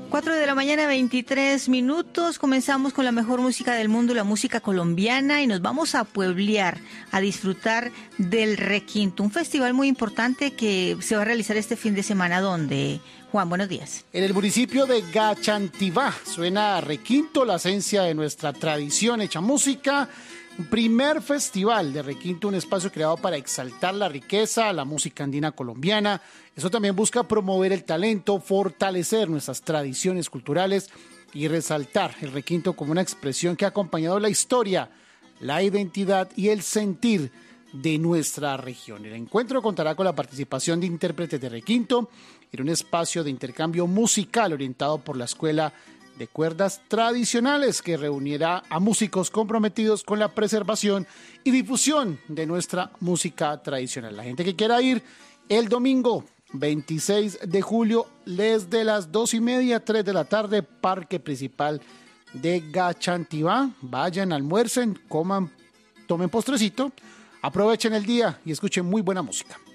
4 de la mañana, 23 minutos. Comenzamos con la mejor música del mundo, la música colombiana, y nos vamos a pueblear, a disfrutar del Requinto, un festival muy importante que se va a realizar este fin de semana. ¿Dónde? Juan, buenos días. En el municipio de Gachantivá suena Requinto, la esencia de nuestra tradición hecha música. Un primer festival de Requinto, un espacio creado para exaltar la riqueza, la música andina colombiana. Eso también busca promover el talento, fortalecer nuestras tradiciones culturales y resaltar el Requinto como una expresión que ha acompañado la historia, la identidad y el sentir de nuestra región. El encuentro contará con la participación de intérpretes de Requinto en un espacio de intercambio musical orientado por la Escuela de Cuerdas Tradicionales, que reunirá a músicos comprometidos con la preservación y difusión de nuestra música tradicional. La gente que quiera ir el domingo 26 de julio, desde las 2:30, 3 de la tarde, Parque Principal de Gachantivá. Vayan, almuercen, coman, tomen postrecito, aprovechen el día y escuchen muy buena música.